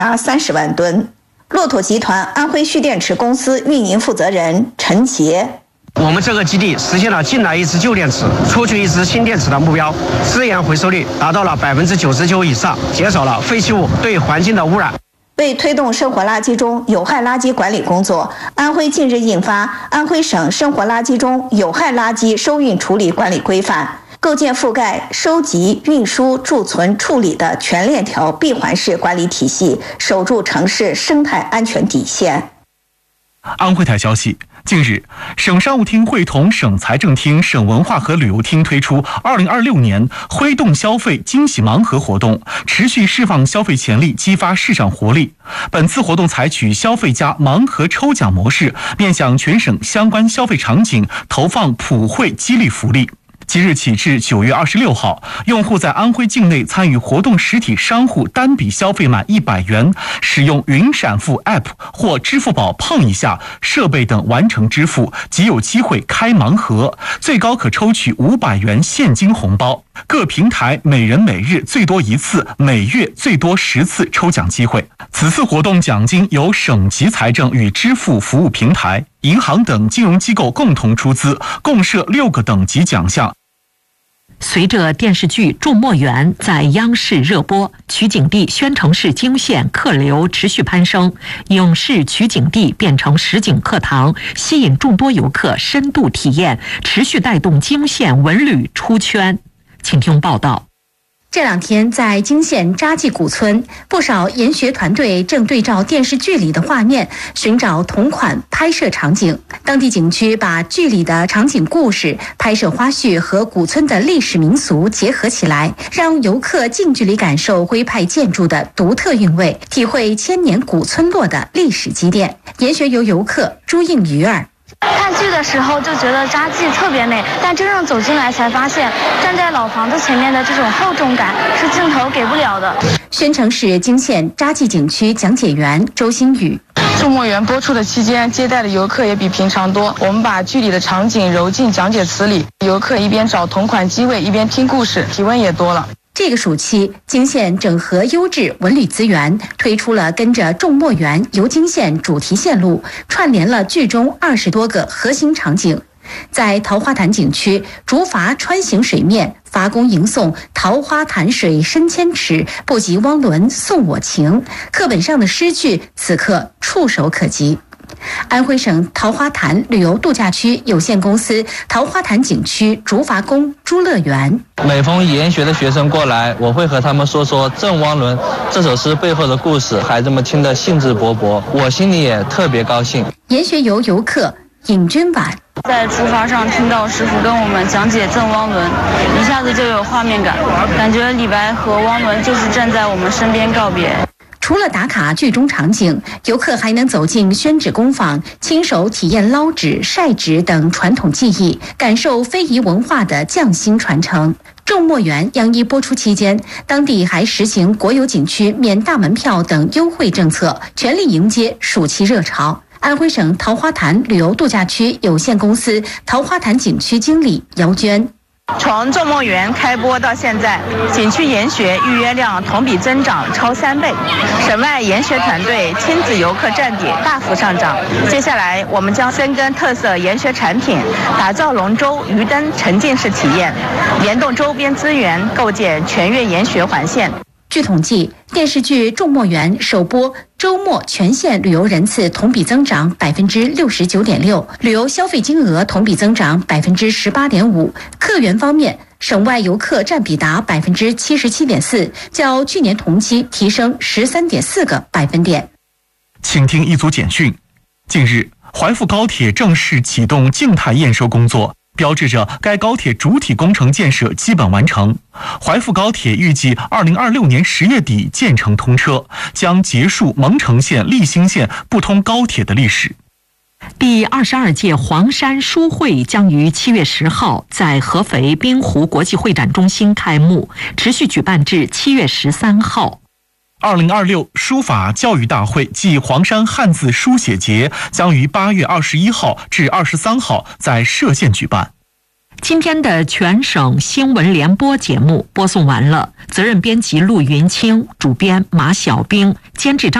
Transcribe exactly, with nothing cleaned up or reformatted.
达三十万吨。骆驼集团安徽蓄电池公司运营负责人陈杰。 我们这个基地实现了进来一支旧电池，出去一支新电池的目标，资源回收率达到了百分之九十九以上，减少了废弃物对环境的污染。 为推动生活垃圾中有害垃圾管理工作，安徽近日印发《安徽省生活垃圾中有害垃圾收运处理管理规范》，构建覆盖收集、运输、贮存、处理的全链条闭环式管理体系，守住城市生态安全底线。 安徽台消息，近日，省商务厅会同省财政厅、省文化和旅游厅推出二零二六年挥动消费惊喜盲盒活动，持续释放消费潜力，激发市场活力。本次活动采取消费加盲盒抽奖模式，面向全省相关消费场景投放普惠激励福利。即日起至九月二十六号，用户在安徽境内参与活动实体商户单笔消费满一百元，使用云闪付 App 或支付宝碰一下设备等完成支付，即有机会开盲盒，最高可抽取五百元现金红包。各平台每人每日最多一次，每月最多十次抽奖机会。此次活动奖金由省级财政与支付服务平台、银行等金融机构共同出资，共设六个等级奖项。 随着电视剧《众墨园》在央视热播，取景地宣城市惊县客流持续攀升，影视取景地变成实景课堂，吸引众多游客深度体验，持续带动惊县文旅出圈。请听报道。 这两天，在惊县扎记古村，不少研学团队正对照电视剧里的画面，寻找同款拍摄场景。当地景区把剧里的场景故事、拍摄花絮和古村的历史民俗结合起来，让游客近距离感受徽派建筑的独特韵味，体会千年古村落的历史积淀。研学游游客朱应鱼儿。 看剧的时候就觉得扎记特别美，但真正走进来才发现，站在老房子前面的这种厚重感是镜头给不了的。 宣城市惊县扎记景区讲解员周新宇。 众墨园播出的期间，接待的游客也比平常多。我们把剧里的场景揉进讲解词里，游客一边找同款机位，一边听故事，体温也多了。 这个暑期，惊县整合优质文旅资源，推出了跟着众墨园游惊县主题线路，串联了剧中二十多个核心场景。在桃花潭景区，竹筏穿行水面，筏工吟诵桃花潭水深千尺，不及汪伦送我情。课本上的诗句，此刻触手可及。安徽省桃花潭旅游度假区有限公司桃花潭景区竹筏工朱乐园。 每逢研学的学生过来，我会和他们说说《赠汪伦》这首诗背后的故事，孩子们听得兴致勃勃，我心里也特别高兴。 研学游游客尹君婉。 在竹筏上听到师傅跟我们讲解赠汪伦，一下子就有画面感，感觉李白和汪伦就是站在我们身边告别。 除了打卡剧中场景，游客还能走进宣纸工坊，亲手体验捞纸、晒纸等传统技艺，感受非遗文化的匠心传承。众墨园央一播出期间，当地还实行国有景区免大门票等优惠政策，全力迎接暑期热潮。安徽省桃花潭旅游度假区有限公司桃花潭景区经理姚娟。 从众墨园开播到现在，景区研学预约量同比增长超三倍，省外研学团队亲子游客占比大幅上涨。接下来，我们将深耕特色研学产品，打造龙舟、鱼灯沉浸式体验，联动周边资源，构建全越研学环线。 据统计，电视剧《众墨园》首播周末全县旅游人次同比增长百分之六十九点六，旅游消费金额同比增长百分之十八点五。客源方面，省外游客占比达百分之七十七点四，较去年同期提升十三点四个百分点。 请听一组简讯。近日，淮阜高铁正式启动静态验收工作，标志着该高铁主体工程建设基本完成。淮阜高铁预计二零二六年十月底建成通车，将结束蒙城县、立新县不通高铁的历史。 第二十二届黄山书会将于七月十号在合肥滨湖国际会展中心开幕，持续举办至七月十三号。 二零二六书法教育大会暨黄山汉字书写节将于八月二十一号至二十三号在歙县举办。 今天的全省新闻联播节目播送完了，责任编辑陆云清，主编马小兵，监制张。